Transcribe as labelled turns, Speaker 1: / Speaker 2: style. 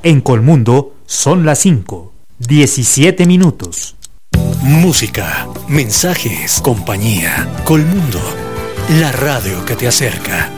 Speaker 1: En Colmundo son las 5:17 minutos.
Speaker 2: Música, mensajes, compañía. Colmundo, la radio que te acerca.